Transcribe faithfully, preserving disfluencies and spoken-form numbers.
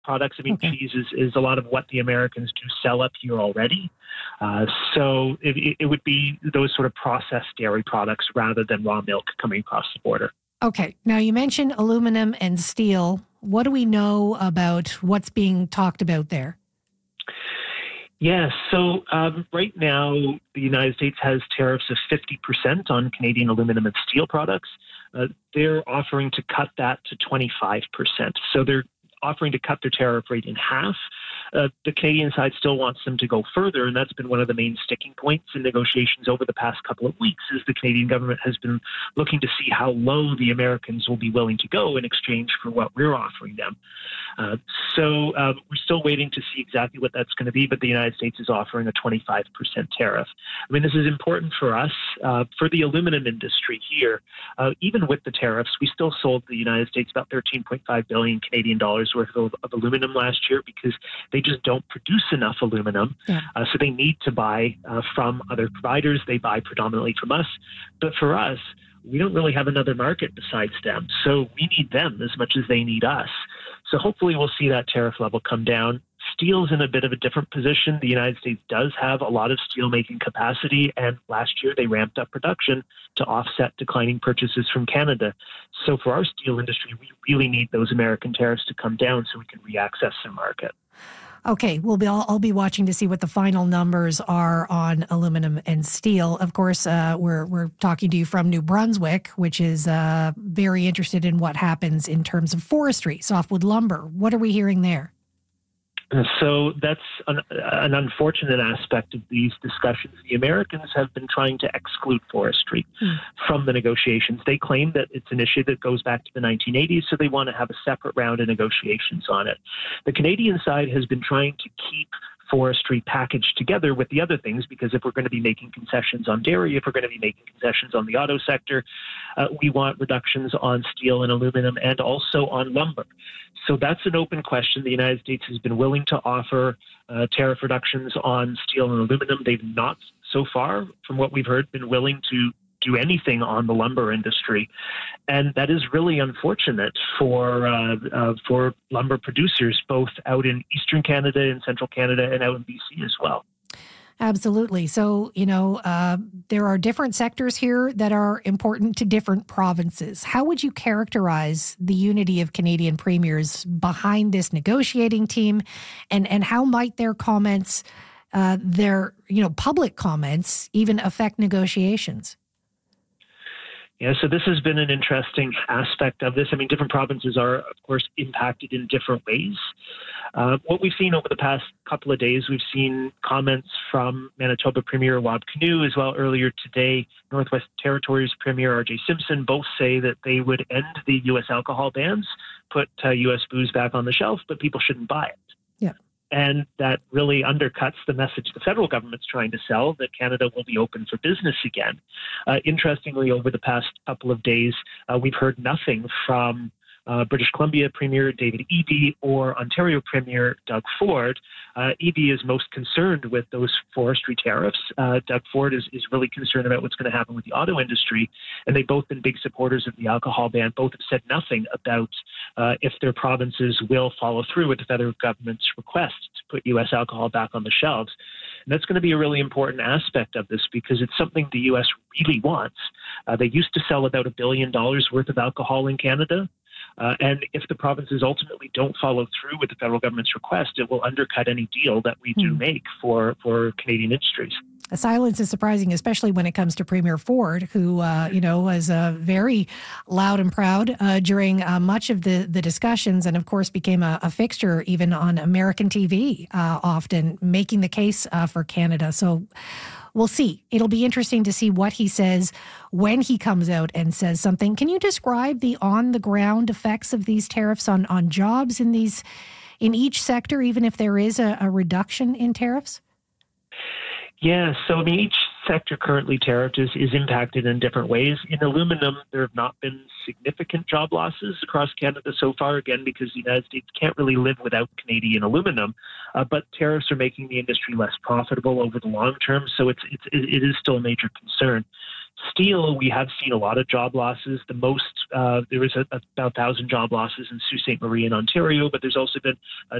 products. I mean, Okay. cheese is, is a lot of what the Americans do sell up here already. Uh, so it, it would be those sort of processed dairy products rather than raw milk coming across the border. Okay. Now, you mentioned aluminum and steel. What do we know about what's being talked about there? Yes. So um, right now, the United States has tariffs of fifty percent on Canadian aluminum and steel products. Uh, they're offering to cut that to twenty-five percent. So they're offering to cut their tariff rate in half. Uh, the Canadian side still wants them to go further, and that's been one of the main sticking points in negotiations over the past couple of weeks, is the Canadian government has been looking to see how low the Americans will be willing to go in exchange for what we're offering them. Uh, so um, we're still waiting to see exactly what that's going to be, but the United States is offering a twenty-five percent tariff. I mean, this is important for us. Uh, for the aluminum industry here, uh, even with the tariffs, we still sold the United States about thirteen point five billion Canadian dollars worth of, of aluminum last year because they just don't produce enough aluminum. Yeah. Uh, so they need to buy uh, from other providers. They buy predominantly from us. But for us, we don't really have another market besides them. So we need them as much as they need us. So hopefully we'll see that tariff level come down. Steel's in a bit of a different position. The United States does have a lot of steel-making capacity, and last year they ramped up production to offset declining purchases from Canada. So for our steel industry, we really need those American tariffs to come down so we can reaccess the market. Okay, we'll be. I'll, I'll be watching to see what the final numbers are on aluminum and steel. Of course, uh, we're we're talking to you from New Brunswick, which is uh, very interested in what happens in terms of forestry, softwood lumber. What are we hearing there? So that's an, an unfortunate aspect of these discussions. The Americans have been trying to exclude forestry mm. from the negotiations. They claim that it's an issue that goes back to the nineteen eighties, so they want to have a separate round of negotiations on it. The Canadian side has been trying to keep forestry packaged together with the other things, because if we're going to be making concessions on dairy, if we're going to be making concessions on the auto sector, uh, we want reductions on steel and aluminum and also on lumber. So that's an open question. The United States has been willing to offer uh, tariff reductions on steel and aluminum. They've not, so far, from what we've heard, been willing to do anything on the lumber industry. And that is really unfortunate for uh, uh, for lumber producers, both out in Eastern Canada and Central Canada and out in B C as well. Absolutely. So, you know, uh, there are different sectors here that are important to different provinces. How would you characterize the unity of Canadian premiers behind this negotiating team, and, and how might their comments, uh, their, you know, public comments even affect negotiations? Yeah, so this has been an interesting aspect of this. I mean, different provinces are, of course, impacted in different ways. Uh, what we've seen over the past couple of days, we've seen comments from Manitoba Premier Rob Canoe, as well earlier today, Northwest Territories Premier R J Simpson, both say that they would end the U S alcohol bans, put uh, U S booze back on the shelf, but people shouldn't buy it. Yeah. And that really undercuts the message the federal government's trying to sell, that Canada will be open for business again. Uh, interestingly, over the past couple of days, uh, we've heard nothing from uh, British Columbia Premier David Eby or Ontario Premier Doug Ford. Uh, Eby is most concerned with those forestry tariffs. Uh, Doug Ford is, is really concerned about what's going to happen with the auto industry. And they've both been big supporters of the alcohol ban. Both have said nothing about uh, if their provinces will follow through with the federal government's request to put U S alcohol back on the shelves. And that's going to be a really important aspect of this, because it's something the U S really wants. Uh, they used to sell about a billion dollars worth of alcohol in Canada. Uh, and if the provinces ultimately don't follow through with the federal government's request, it will undercut any deal that we do make for, for Canadian industries. The silence is surprising, especially when it comes to Premier Ford, who, uh, you know, was uh, very loud and proud uh, during uh, much of the, the discussions, and of course became a, a fixture even on American T V, uh, often making the case uh, for Canada. So we'll see. It'll be interesting to see what he says when he comes out and says something. Can you describe the on-the-ground effects of these tariffs on, on jobs in these in each sector, even if there is a, a reduction in tariffs? Yeah, so I mean, each sector currently tariffed is, is impacted in different ways. In aluminum, there have not been significant job losses across Canada so far, again, because the United States can't really live without Canadian aluminum. Uh, but tariffs are making the industry less profitable over the long term, so it's, it's, it is still a major concern. steel, we have seen a lot of job losses. The most, uh, there was a, about one thousand job losses in Sault Ste. Marie in Ontario, but there's also been uh,